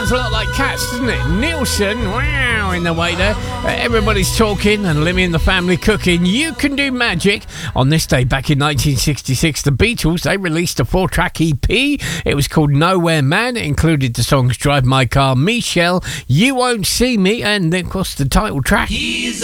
Sounds a lot like Cats, doesn't it? Nielsen, wow, in the way there. Everybody's talking and Lemmy and the Family cooking. You can do magic. On this day back in 1966, the Beatles, they released a 4-track EP. It was called Nowhere Man. It included the songs Drive My Car, Michelle, You Won't See Me, and of course the title track. He's